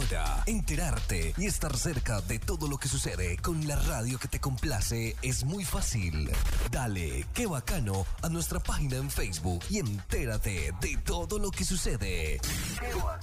Ahora, enterarte y estar cerca de todo lo que sucede con la radio que te complace es muy fácil. Dale, qué bacano, a nuestra página en Facebook y entérate de todo lo que sucede.